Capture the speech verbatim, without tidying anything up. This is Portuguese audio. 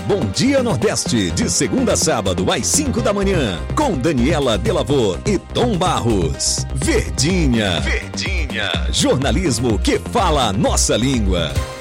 Bom Dia Nordeste, de segunda a sábado às cinco da manhã, com Daniela Delavor e Tom Barros. Verdinha. Verdinha. Jornalismo que fala a nossa língua.